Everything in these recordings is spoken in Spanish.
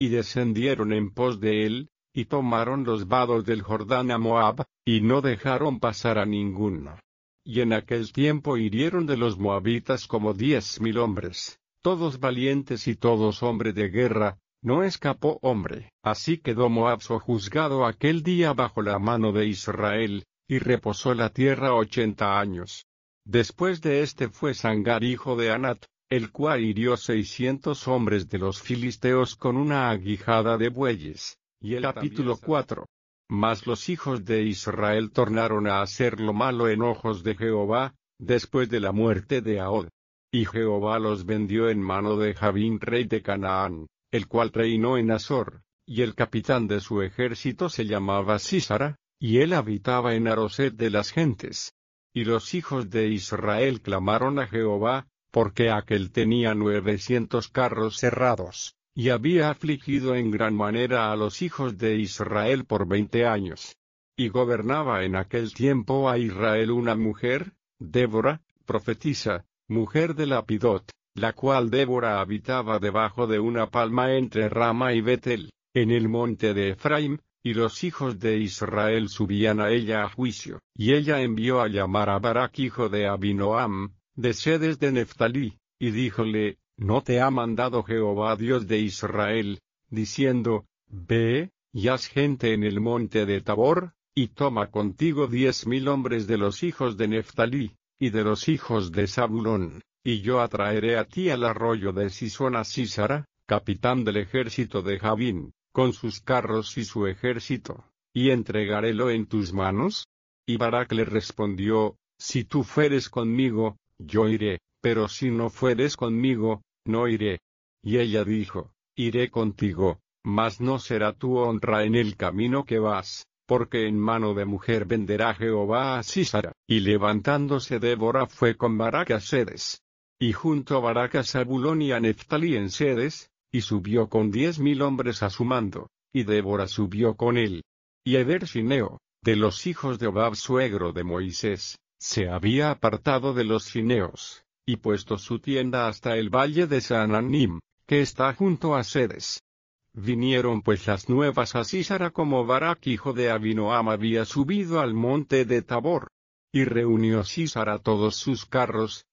y descendieron en pos de él, y tomaron los vados del Jordán a Moab, y no dejaron pasar a ninguno. Y en aquel tiempo hirieron de los moabitas como 10,000 hombres, todos valientes y todos hombres de guerra, no escapó hombre. Así quedó Moab sojuzgado aquel día bajo la mano de Israel, y reposó la tierra 80 años. Después de este fue Sangar hijo de Anat, el cual hirió 600 hombres de los filisteos con una aguijada de bueyes. Y el capítulo 4. Mas los hijos de Israel tornaron a hacer lo malo en ojos de Jehová, después de la muerte de Ahod. Y Jehová los vendió en mano de Jabín rey de Canaán, el cual reinó en Azor, y el capitán de su ejército se llamaba Sísara, y él habitaba en Aroset de las gentes. Y los hijos de Israel clamaron a Jehová, porque aquel tenía 900 carros cerrados, y había afligido en gran manera a los hijos de Israel por 20 años. Y gobernaba en aquel tiempo a Israel una mujer, Débora, profetisa, mujer de Lapidot, la cual Débora habitaba debajo de una palma entre Rama y Betel, en el monte de Efraim, y los hijos de Israel subían a ella a juicio. Y ella envió a llamar a Barak hijo de Abinoam, de Sedes de Neftalí, y díjole, ¿no te ha mandado Jehová Dios de Israel, diciendo, ve, y haz gente en el monte de Tabor, y toma contigo 10,000 hombres de los hijos de Neftalí, y de los hijos de Zabulón, y yo atraeré a ti al arroyo de Sisón a Sísara, capitán del ejército de Jabín, con sus carros y su ejército, y entregarélo en tus manos? Y Barak le respondió, si tú fueres conmigo, yo iré, pero si no fueres conmigo, no iré. Y ella dijo, iré contigo, mas no será tu honra en el camino que vas, porque en mano de mujer venderá Jehová a Sísara. Y levantándose Débora fue con Barak a Sedes. Y junto a Barak a Zabulón y a Neftalí en Sedes, y subió con 10,000 hombres a su mando, y Débora subió con él. Y Eber-Sineo, de los hijos de Obab suegro de Moisés, se había apartado de los cineos, y puesto su tienda hasta el valle de Saananim, que está junto a Sedes. Vinieron pues las nuevas a Sísara como Barak hijo de Abinoam había subido al monte de Tabor. Y reunió Sísara todos sus carros,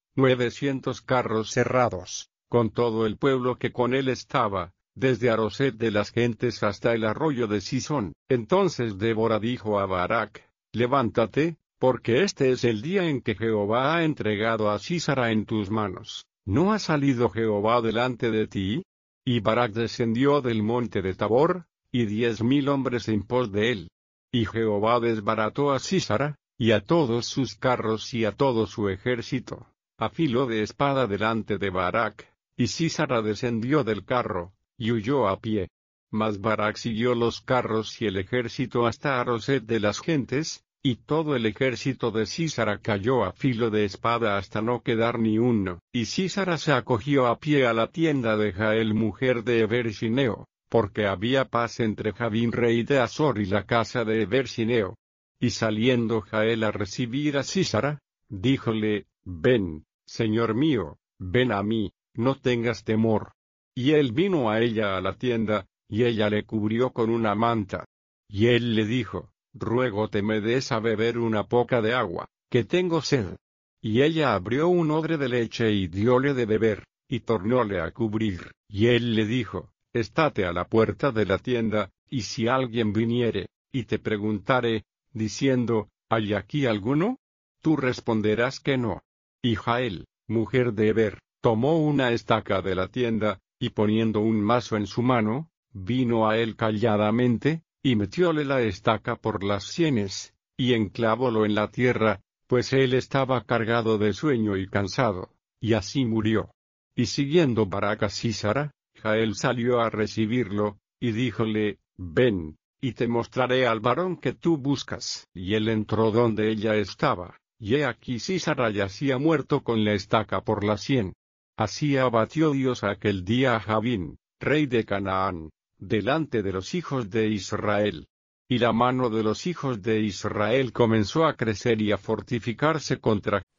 900 carros cerrados, con todo el pueblo que con él estaba, desde Aroset de las gentes hasta el arroyo de Sisón. Entonces Débora dijo a Barak, levántate, porque este es el día en que Jehová ha entregado a Sísara en tus manos. ¿No ha salido Jehová delante de ti? Y Barak descendió del monte de Tabor, y 10,000 hombres en pos de él. Y Jehová desbarató a Sísara, y a todos sus carros y a todo su ejército, a filo de espada delante de Barak. Y Sísara descendió del carro, y huyó a pie. Mas Barak siguió los carros y el ejército hasta Aroset de las gentes, y todo el ejército de Sísara cayó a filo de espada hasta no quedar ni uno. Y Sísara se acogió a pie a la tienda de Jael mujer de Eber-Sineo, porque había paz entre Jabín rey de Azor y la casa de Eber-Sineo. Y saliendo Jael a recibir a Sísara, díjole, ven, señor mío, ven a mí, no tengas temor. Y él vino a ella a la tienda, y ella le cubrió con una manta. Y él le dijo, ruégote me des a beber una poca de agua, que tengo sed. Y ella abrió un odre de leche y dióle de beber, y tornóle a cubrir. Y él le dijo, estate a la puerta de la tienda, y si alguien viniere, y te preguntare, diciendo, ¿hay aquí alguno? Tú responderás que no. Y Jael, mujer de Eber, tomó una estaca de la tienda, y poniendo un mazo en su mano, vino a él calladamente, y metióle la estaca por las sienes, y enclavólo en la tierra, pues él estaba cargado de sueño y cansado, y así murió. Y siguiendo Barak a Sísara, Jael salió a recibirlo, y díjole, ven, y te mostraré al varón que tú buscas. Y él entró donde ella estaba, y he aquí Sísara yacía muerto con la estaca por la sien. Así abatió Dios aquel día a Jabín, rey de Canaán, delante de los hijos de Israel. Y la mano de los hijos de Israel comenzó a crecer y a fortificarse contra